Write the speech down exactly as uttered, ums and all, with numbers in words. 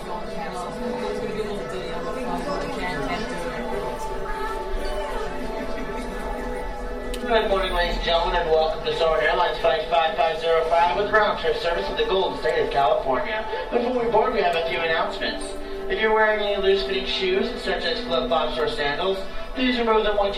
Good morning, ladies and gentlemen, and welcome to Soarin' Airlines Flight five five zero five with round-trip service to the Golden State of California. Before we board, we have a few announcements. If you're wearing any loose-fitting shoes, such as flip-flops or sandals, please remove them once you